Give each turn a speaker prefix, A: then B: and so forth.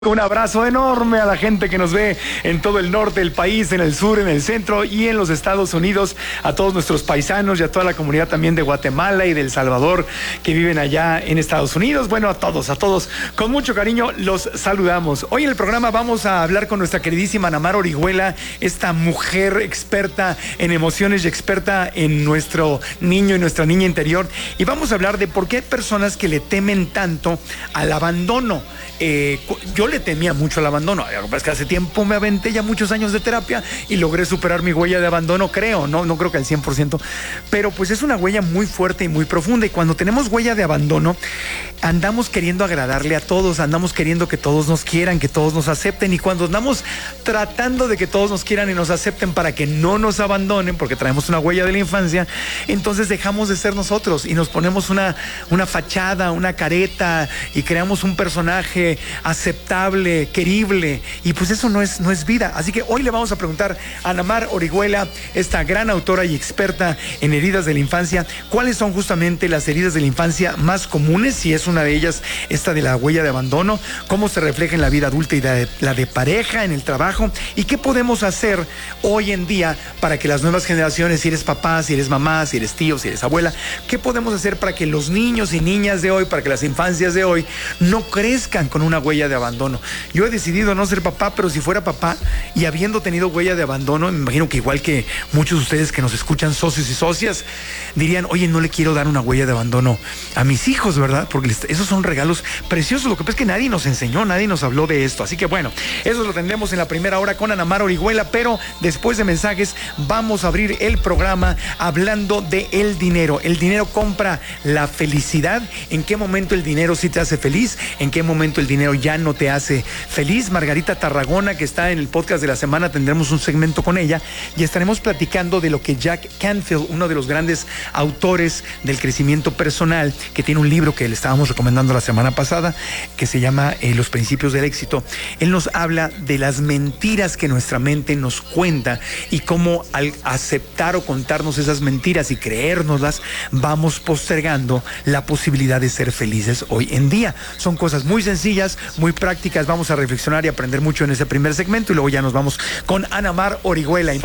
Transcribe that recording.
A: Un abrazo enorme a la gente que nos ve en todo el norte del país, en el sur, en el centro y en los Estados Unidos, a todos nuestros paisanos y a toda la comunidad también de Guatemala y de El Salvador que viven allá en Estados Unidos. Bueno, a todos, con mucho cariño los saludamos. Hoy en el programa vamos a hablar con nuestra queridísima Anamar Orihuela, esta mujer experta en emociones y experta en nuestro niño y nuestra niña interior. Y vamos a hablar de por qué hay personas que le temen tanto al abandono. Yo le temía mucho al abandono. Es que hace tiempo me aventé ya muchos años de terapia y logré superar mi huella de abandono, creo, no creo que al 100%, pero pues es una huella muy fuerte y muy profunda. Y cuando tenemos huella de abandono, andamos queriendo agradarle a todos, andamos queriendo que todos nos quieran, que todos nos acepten, y cuando andamos tratando de que todos nos quieran y nos acepten para que no nos abandonen, porque traemos una huella de la infancia, entonces dejamos de ser nosotros y nos ponemos una fachada, una careta y creamos un personaje aceptable, querible, y pues eso no es vida. Así que hoy le vamos a preguntar a Anamar Orihuela, esta gran autora y experta en heridas de la infancia, cuáles son justamente las heridas de la infancia más comunes, si es una de ellas esta de la huella de abandono, cómo se refleja en la vida adulta y la de pareja, en el trabajo, y qué podemos hacer hoy en día para que las nuevas generaciones, si eres papá, si eres mamá, si eres tío, si eres abuela, qué podemos hacer para que los niños y niñas de hoy, para que las infancias de hoy no crezcan con una huella de abandono. Yo he decidido no ser papá, pero si fuera papá y habiendo tenido huella de abandono, me imagino que igual que muchos de ustedes que nos escuchan, socios y socias, dirían, oye, no le quiero dar una huella de abandono a mis hijos, ¿verdad? Porque esos son regalos preciosos. Lo que pasa es que nadie nos enseñó, nadie nos habló de esto. Así que bueno, eso lo tendremos en la primera hora con Anamar Orihuela, pero después de mensajes vamos a abrir el programa hablando de el dinero. El dinero compra la felicidad. ¿En qué momento el dinero sí te hace feliz? ¿En qué momento el dinero ya no te hace feliz? Margarita Tarragona, que está en el podcast de la semana, tendremos un segmento con ella y estaremos platicando de lo que Jack Canfield, uno de los grandes autores del crecimiento personal, que tiene un libro que le estábamos recomendando la semana pasada, que se llama Los Principios del Éxito. Él nos habla de las mentiras que nuestra mente nos cuenta y cómo al aceptar o contarnos esas mentiras y creérnoslas, vamos postergando la posibilidad de ser felices hoy en día. Son cosas muy sencillas, muy prácticas. Vamos a reflexionar y aprender mucho en ese primer segmento y luego ya nos vamos con Anamar Orihuela.